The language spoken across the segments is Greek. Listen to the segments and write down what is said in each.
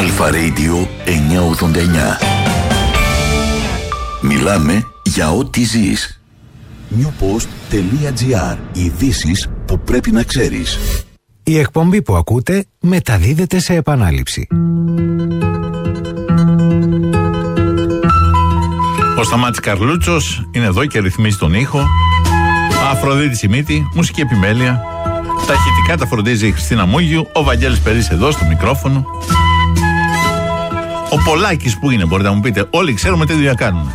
Αλφα Radio 989. Μιλάμε για ό,τι ζεις. newpost.gr. Ειδήσεις που πρέπει να ξέρεις. Η εκπομπή που ακούτε μεταδίδεται σε επανάληψη. Ο Σταμάτης Καρλούτσος είναι εδώ και ρυθμίζει τον ήχο. Αφροδίτη Σιμίτη, μουσική επιμέλεια. Τα ηχητικά τα φροντίζει η Χριστίνα Μούγιου. Ο Βαγγέλης Περής εδώ στο μικρόφωνο. Ο Πολάκης που είναι, μπορείτε να μου πείτε? Όλοι ξέρουμε τι δουλειά κάνουν.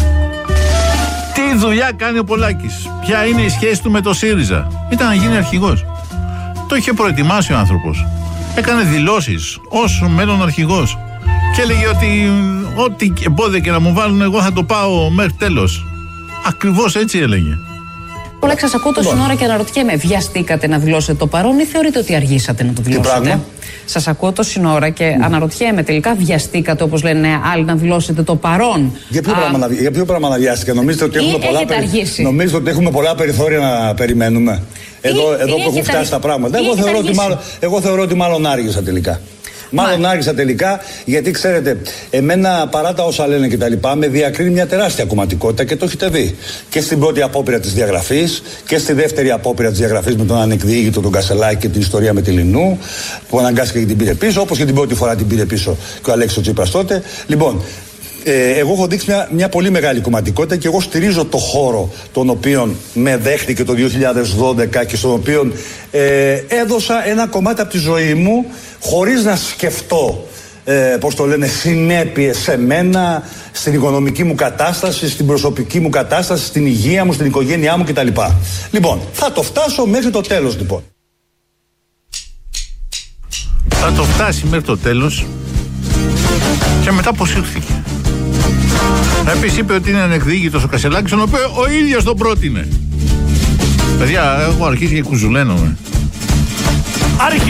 Τι δουλειά κάνει ο Πολάκης? Ποια είναι η σχέση του με το ΣΥΡΙΖΑ? Ήταν να γίνει αρχηγός. Το είχε προετοιμάσει ο άνθρωπος. Έκανε δηλώσεις ως μέλλον αρχηγός. Και έλεγε ότι ό,τι εμπόδια και να μου βάλουν, εγώ θα το πάω μέχρι τέλος. Ακριβώς έτσι έλεγε. Πολάκη, σας ακούω τόση ώρα και αναρωτιέμαι, βιαστήκατε να δηλώσετε το παρόν ή θεωρείτε ότι αργήσατε να το δηλώσετε? Σας ακούω τόση ώρα και αναρωτιέμαι, τελικά βιαστήκατε, όπως λένε άλλοι, να δηλώσετε το παρόν? Για ποιο πράγμα να βιάστηκα? Νομίζετε ότι έχουμε πολλά περιθώρια να περιμένουμε? Εδώ που έχουν φτάσει τα πράγματα. Εγώ θεωρώ ότι μάλλον άργησα τελικά. Μάλλον άργησα τελικά, γιατί ξέρετε, εμένα παρά τα όσα λένε και τα λοιπά, με διακρίνει μια τεράστια κομματικότητα και το έχετε δει. Και στην πρώτη απόπειρα της διαγραφής και στη δεύτερη απόπειρα της διαγραφής με τον ανεκδιήγητο τον Κασελάκη και την ιστορία με τη Λινού, που αναγκάστηκε και την πήρε πίσω, όπως και την πρώτη φορά την πήρε πίσω και ο Αλέξης Τσίπρας τότε. Λοιπόν, εγώ έχω δείξει μια πολύ μεγάλη κομματικότητα και εγώ στηρίζω το χώρο τον οποίον με δέχτηκε το 2012 και στον οποίον έδωσα ένα κομμάτι από τη ζωή μου χωρίς να σκεφτώ πώς το λένε, συνέπειες σε μένα, στην οικονομική μου κατάσταση, στην προσωπική μου κατάσταση, στην υγεία μου, στην οικογένειά μου κτλ. Λοιπόν, θα το φτάσω μέχρι το τέλος λοιπόν. Θα το φτάσει μέχρι το τέλος και μετά αποσύρθηκε. Επίσης είπε ότι είναι ανεκδιήγητος ο Κασελάκης, τον οποίο ο ίδιος τον πρότεινε. Παιδιά, έχω αρχίσει και κουζουλαίνομαι.